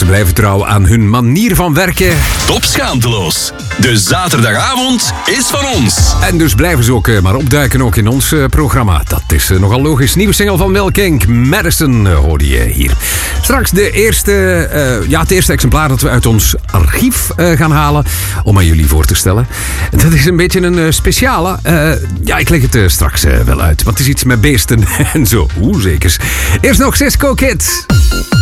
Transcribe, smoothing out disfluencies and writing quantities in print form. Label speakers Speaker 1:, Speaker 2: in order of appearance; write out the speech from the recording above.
Speaker 1: blijven trouw aan hun manier van werken.
Speaker 2: Top schaamteloos. De zaterdagavond is van ons.
Speaker 1: En dus blijven ze ook maar opduiken ook in ons programma. Dat is nogal logisch. Nieuwe single van Lil King, Madison, hoorde je hier. Straks het eerste exemplaar dat we uit ons archief gaan halen om aan jullie voor te stellen. Dat is een beetje een speciale. Ik leg het straks wel uit. Want het is iets met beesten en zo. Zekers. Eerst nog Cisco Kids.